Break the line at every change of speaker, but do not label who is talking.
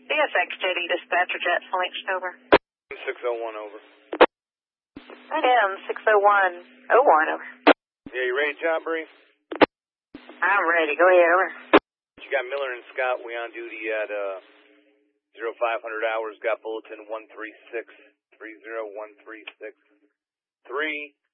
DSX Jetty dispatcher jet Phoenix over.
601 over.
AM 601 over.
Yeah, you ready, job brief?
I'm ready. Go ahead, over.
You got Miller and Scott. We on duty at 0500 hours. Got bulletin 136 30136 3.